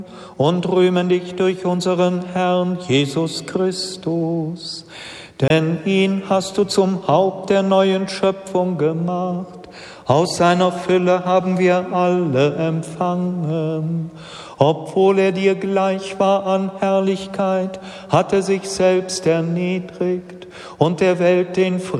und rühmen dich durch unseren Herrn Jesus Christus. Denn ihn hast du zum Haupt der neuen Schöpfung gemacht. Aus seiner Fülle haben wir alle empfangen. Obwohl er dir gleich war an Herrlichkeit, hat er sich selbst erniedrigt und der Welt den